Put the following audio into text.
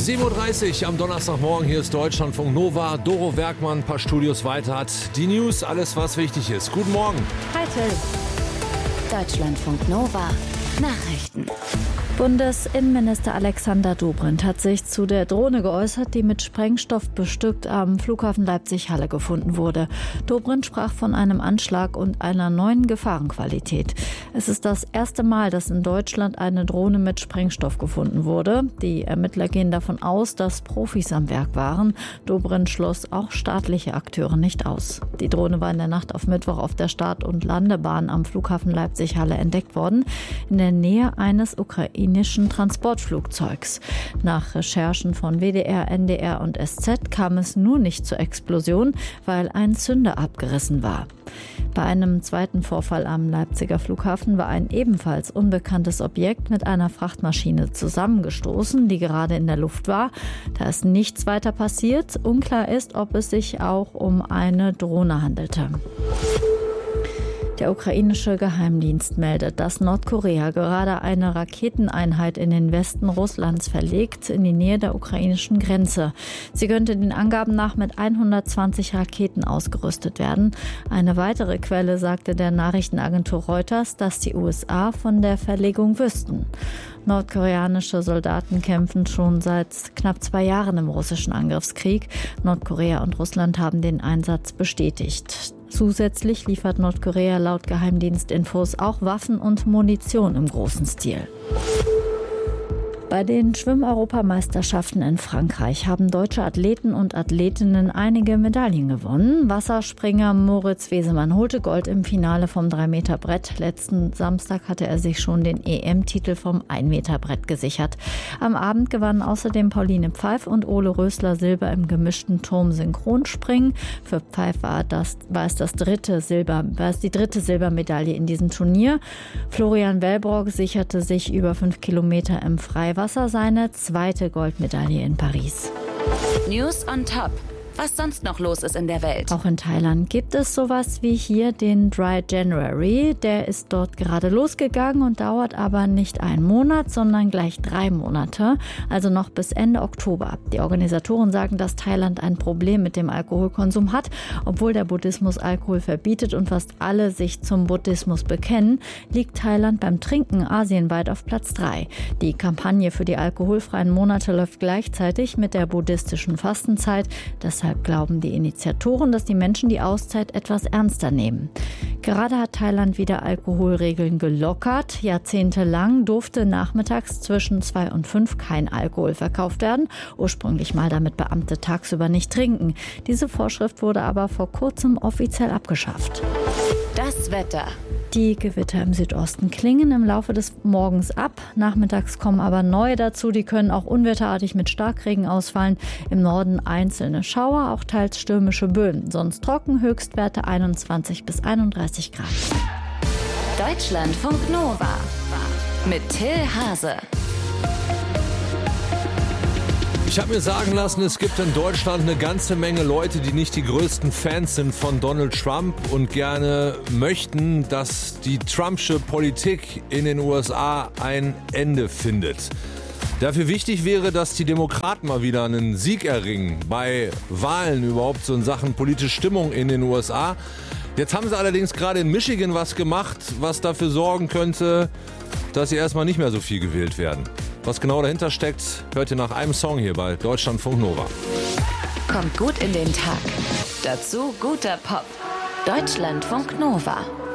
7:30 Uhr am Donnerstagmorgen. Hier ist Deutschlandfunk Nova. Doro Werkmann, ein paar Studios weiter, hat die News, alles was wichtig ist. Guten Morgen. Hi Till. Deutschlandfunk Nova. Nachrichten. Bundesinnenminister Alexander Dobrindt hat sich zu der Drohne geäußert, die mit Sprengstoff bestückt am Flughafen Leipzig-Halle gefunden wurde. Dobrindt sprach von einem Anschlag und einer neuen Gefahrenqualität. Es ist das erste Mal, dass in Deutschland eine Drohne mit Sprengstoff gefunden wurde. Die Ermittler gehen davon aus, dass Profis am Werk waren. Dobrindt schloss auch staatliche Akteure nicht aus. Die Drohne war in der Nacht auf Mittwoch auf der Start- und Landebahn am Flughafen Leipzig-Halle entdeckt worden, in der Nähe eines ukrainischen Transportflugzeugs. Nach Recherchen von WDR, NDR und SZ kam es nur nicht zur Explosion, weil ein Zünder abgerissen war. Bei einem zweiten Vorfall am Leipziger Flughafen war ein ebenfalls unbekanntes Objekt mit einer Frachtmaschine zusammengestoßen, die gerade in der Luft war. Da ist nichts weiter passiert. Unklar ist, ob es sich auch um eine Drohne handelte. Der ukrainische Geheimdienst meldet, dass Nordkorea gerade eine Raketeneinheit in den Westen Russlands verlegt, in die Nähe der ukrainischen Grenze. Sie könnte den Angaben nach mit 120 Raketen ausgerüstet werden. Eine weitere Quelle sagte der Nachrichtenagentur Reuters, dass die USA von der Verlegung wüssten. Nordkoreanische Soldaten kämpfen schon seit knapp 2 Jahren im russischen Angriffskrieg. Nordkorea und Russland haben den Einsatz bestätigt. Zusätzlich liefert Nordkorea laut Geheimdienstinfos auch Waffen und Munition im großen Stil. Bei den Schwimm-Europameisterschaften in Frankreich haben deutsche Athleten und Athletinnen einige Medaillen gewonnen. Wasserspringer Moritz Wesemann holte Gold im Finale vom 3-Meter-Brett. Letzten Samstag hatte er sich schon den EM-Titel vom 1-Meter-Brett gesichert. Am Abend gewannen außerdem Pauline Pfeif und Ole Rösler Silber im gemischten Turm-Synchronspringen. Für Pfeif war es die dritte Silbermedaille in diesem Turnier. Florian Wellbrock sicherte sich über 5 Kilometer im Freiwasser seine zweite Goldmedaille in Paris. News on Top. Was sonst noch los ist in der Welt. Auch in Thailand gibt es sowas wie hier den Dry January. Der ist dort gerade losgegangen und dauert aber nicht 1 Monat, sondern gleich 3 Monate, also noch bis Ende Oktober. Die Organisatoren sagen, dass Thailand ein Problem mit dem Alkoholkonsum hat, obwohl der Buddhismus Alkohol verbietet und fast alle sich zum Buddhismus bekennen, liegt Thailand beim Trinken asienweit auf Platz 3. Die Kampagne für die alkoholfreien Monate läuft gleichzeitig mit der buddhistischen Fastenzeit. Deshalb glauben die Initiatoren, dass die Menschen die Auszeit etwas ernster nehmen. Gerade hat Thailand wieder Alkoholregeln gelockert. Jahrzehntelang durfte nachmittags zwischen 2 und 5 kein Alkohol verkauft werden. Ursprünglich mal, damit Beamte tagsüber nicht trinken. Diese Vorschrift wurde aber vor kurzem offiziell abgeschafft. Das Wetter. Die Gewitter im Südosten klingen im Laufe des Morgens ab. Nachmittags kommen aber neue dazu. Die können auch unwetterartig mit Starkregen ausfallen. Im Norden einzelne Schauer, auch teils stürmische Böen. Sonst trocken, Höchstwerte 21 bis 31 Grad. Deutschlandfunk Nova mit Till Hase. Ich habe mir sagen lassen, es gibt in Deutschland eine ganze Menge Leute, die nicht die größten Fans sind von Donald Trump und gerne möchten, dass die Trumpsche Politik in den USA ein Ende findet. Dafür wichtig wäre, dass die Demokraten mal wieder einen Sieg erringen bei Wahlen überhaupt so in Sachen politische Stimmung in den USA. Jetzt haben sie allerdings gerade in Michigan was gemacht, was dafür sorgen könnte, dass sie erstmal nicht mehr so viel gewählt werden. Was genau dahinter steckt, hört ihr nach einem Song hier bei Deutschlandfunk Nova. Kommt gut in den Tag. Dazu guter Pop. Deutschlandfunk Nova.